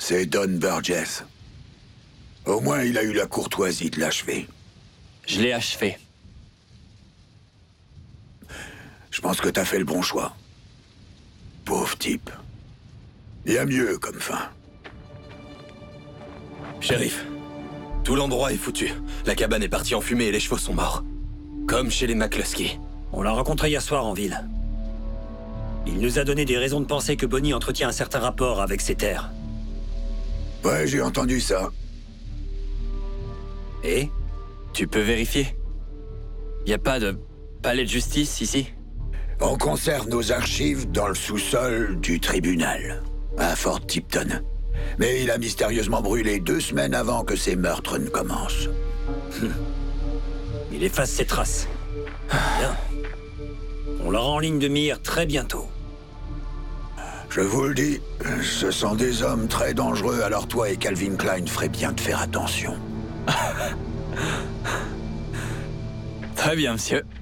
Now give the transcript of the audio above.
C'est Don Burgess. Au moins, il a eu la courtoisie de l'achever. Je l'ai achevé. Je pense que t'as fait le bon choix. Pauvre type. Il y a mieux comme fin. Shérif, tout l'endroit est foutu. La cabane est partie en fumée et les chevaux sont morts. Comme chez les McCluskey. On l'a rencontré hier soir en ville. Il nous a donné des raisons de penser que Bonnie entretient un certain rapport avec ses terres. Ouais, j'ai entendu ça. Et? Tu peux vérifier? Y a pas de palais de justice ici? On conserve nos archives dans le sous-sol du tribunal, à Fort Tipton. Mais il a mystérieusement brûlé 2 semaines avant que ces meurtres ne commencent. Il efface ses traces. Bien. On l'aura en ligne de mire très bientôt. Je vous le dis, ce sont des hommes très dangereux, alors toi et Calvin Klein ferez bien de faire attention. Très bien, monsieur.